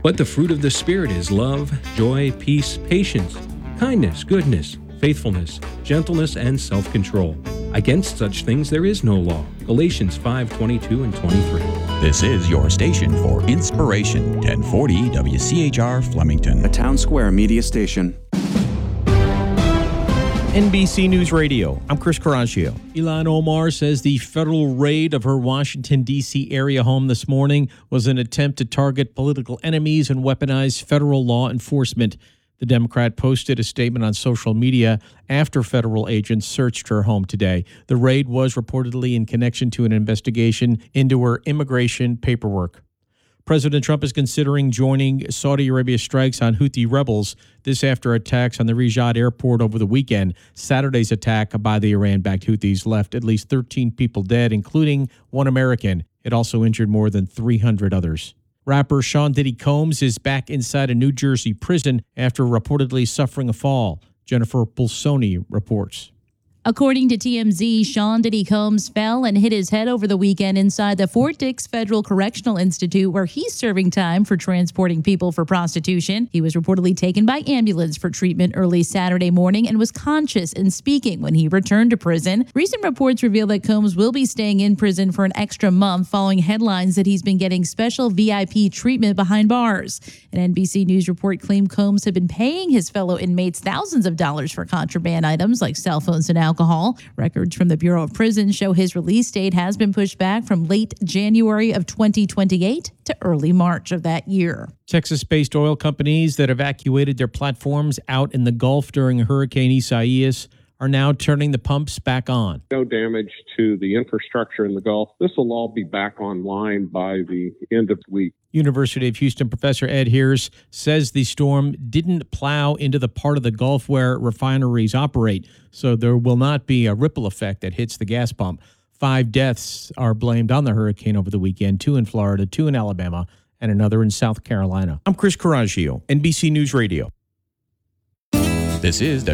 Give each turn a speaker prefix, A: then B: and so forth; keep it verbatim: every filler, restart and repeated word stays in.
A: But the fruit of the Spirit is love, joy, peace, patience, kindness, goodness, faithfulness, gentleness, and self-control. Against such things there is no law. Galatians five twenty-two and twenty-three.
B: This is your station for inspiration, ten forty W C H R Flemington,
C: a Town Square media station.
D: N B C News Radio, I'm Chris Coraggio. Ilhan Omar says the federal raid of her Washington, D C area home this morning was an attempt to target political enemies and weaponize federal law enforcement. The Democrat posted a statement on social media after federal agents searched her home today. The raid was reportedly in connection to an investigation into her immigration paperwork. President Trump is considering joining Saudi Arabia's strikes on Houthi rebels. This after attacks on the Riyadh airport over the weekend. Saturday's attack by the Iran-backed Houthis left at least thirteen people dead, including one American. It also injured more than three hundred others. Rapper Sean Diddy Combs is back inside a New Jersey prison after reportedly suffering a fall. Jennifer Pulsoni reports.
E: According to T M Z, Sean Diddy Combs fell and hit his head over the weekend inside the Fort Dix Federal Correctional Institute, where he's serving time for transporting people for prostitution. He was reportedly taken by ambulance for treatment early Saturday morning and was conscious and speaking when he returned to prison. Recent reports reveal that Combs will be staying in prison for an extra month following headlines that he's been getting special V I P treatment behind bars. An N B C News report claimed Combs had been paying his fellow inmates thousands of dollars for contraband items like cell phones and alcohol. Alcohol. Records from the Bureau of Prisons show his release date has been pushed back from late January of twenty twenty-eight to early March of that year.
D: Texas-based oil companies that evacuated their platforms out in the Gulf during Hurricane Isaias are now turning the pumps back on.
F: No damage to the infrastructure in the Gulf. This will all be back online by the end of the week.
D: University of Houston professor Ed Hears says the storm didn't plow into the part of the Gulf where refineries operate, so there will not be a ripple effect that hits the gas pump. Five deaths are blamed on the hurricane over the weekend, two in Florida, two in Alabama, and another in South Carolina. I'm Chris Coraggio, N B C News Radio.
B: This is